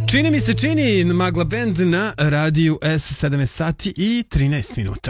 Čini mi se čini Magla Band na radiju S17 sati i 13 minuta.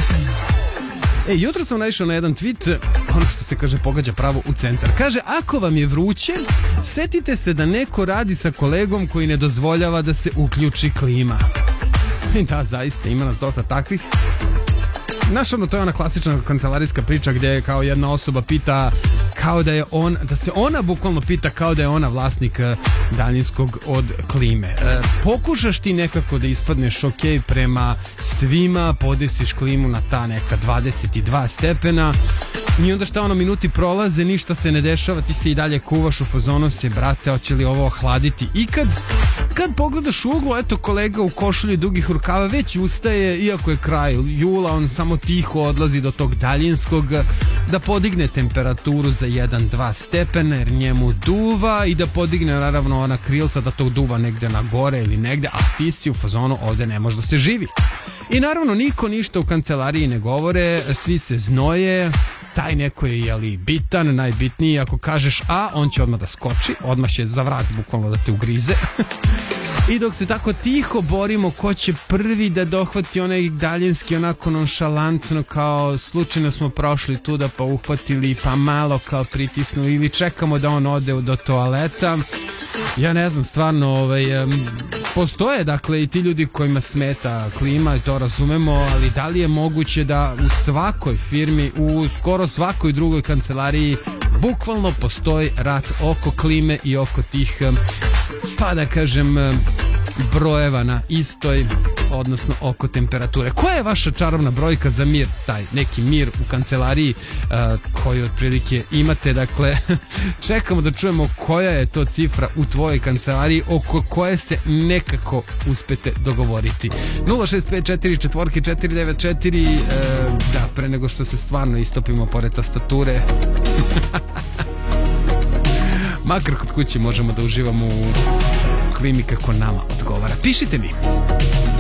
Jutro sam naišao na jedan tweet, ono što se kaže pogađa pravo u centar. Kaže, ako vam je vruće, setite se da neko radi sa kolegom koji ne dozvoljava da se uključi klima. I da, zaista, ima nas dosta takvih. Znaš, ono, to je ona klasična kancelarijska priča gdje kao jedna osoba pita kao da je da se ona bukvalno pita kao da je ona vlasnik daljinskog od klime. Pokušaš ti nekako da ispadneš ok prema svima, podesiš klimu na ta neka 22 stepena i onda šta, ono, minuti prolaze, ništa se ne dešava, ti se i dalje kuvaš u fazonu se, brate, hoće li ovo ohladiti ikad? Kad pogledaš u uglu, eto, kolega u košulji dugih rukava već ustaje, iako je kraj jula, on samo tiho odlazi do tog daljinskog da podigne temperaturu za 1-2 stepena jer njemu duva i da podigne naravno ona krilca da to duva negde na gore ili negde, a ti si u fazonu ovde ne može da se živi. I naravno niko ništa u kancelariji ne govore, svi se znoje, taj neko je jeli bitan, najbitniji, ako kažeš A, on će odmah da skoči, odmah će za vrat bukvalno da te ugrize. I dok se tako tiho borimo ko će prvi da dohvati onaj daljinski onako nonšalantno kao slučajno smo prošli tuda pa uhvatili pa malo kao pritisnu ili čekamo da on ode do toaleta. Ja ne znam, stvarno postoje dakle i ti ljudi kojima smeta klima i to razumemo, ali da li je moguće da u svakoj firmi, u skoro svakoj drugoj kancelariji bukvalno postoji rat oko klime i oko tih, pa da kažem, brojeva na istoj, odnosno oko temperature. Koja je vaša čarobna brojka za mir, taj neki mir u kancelariji koju otprilike imate? Dakle, čekamo da čujemo koja je to cifra u tvojoj kancelariji oko koje se nekako uspete dogovoriti. 065449494, da, pre nego što se stvarno istopimo pored tastature. Makar kod kuće možemo da uživamo u klimi kako nama odgovara. Pišite mi.